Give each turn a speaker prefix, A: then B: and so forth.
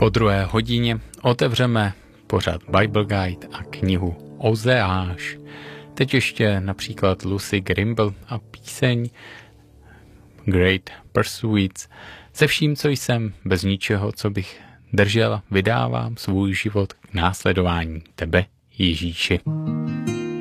A: Po 2:00 otevřeme pořad Bible Guide a knihu Ozeáš. Teď ještě například Lucy Grimble a píseň Great Pursuits. Se vším, co jsem, bez ničeho, co bych držel, vydávám svůj život k následování tebe, Ježíši.